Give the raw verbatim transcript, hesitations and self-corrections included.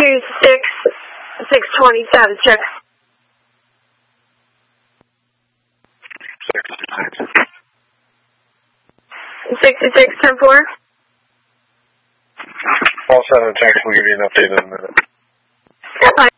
two six six twenty-seven, check. sixty-six, ten four. All seven, check. We'll give you an update in a minute. Bye.